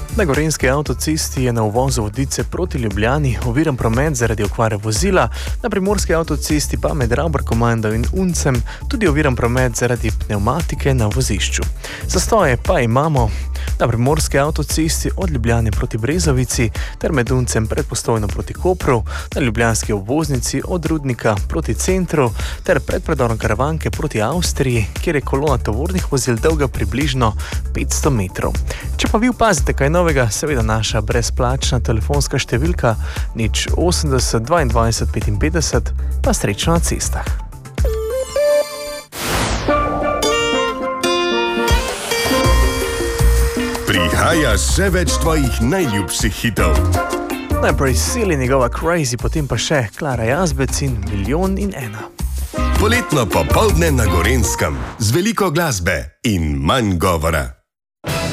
Na gorenjski avtocesti je na uvozu Vodice proti Ljubljani oviran promet zaradi okvare vozila, na primorski avtocesti pa med Ravbarkomando in Uncem tudi oviran promet zaradi pnevmatike na vozišču. Zastoje pa imamo na primorski avtocesti od Ljubljane proti Brezovici ter med Uncem pred Postojno proti Kopru, na ljubljanski obvoznici od Rudnika proti centru ter pred predorom Karavanke proti Avstriji, kjer je kolona tovornih vozil dolga približno 500 metrov. Če pa vi opazite kaj novega, seveda naša brezplačna telefonska številka 080 22 55, pa srečno na cestah. Prihaja še več tvojih najljubših hitov. Najprej Sili, njegova Crazy, potem pa še Klara Jazbec in 1,000,001. Poletno popoldne na Gorenjskem z veliko glasbe in manj govora.